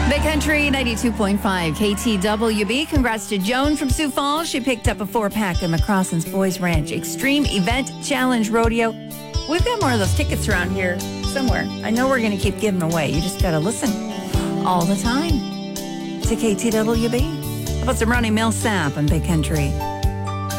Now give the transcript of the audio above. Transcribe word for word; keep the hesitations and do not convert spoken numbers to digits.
Big Country ninety-two point five K T W B. Congrats to Joan from Sioux Falls. She picked up a four-pack of McCrossan's Boys Ranch Extreme Event Challenge Rodeo. We've got more of those tickets around here somewhere. I know we're going to keep giving them away. You just got to listen all the time to K T W B. How about some Ronnie Millsap on Big Country?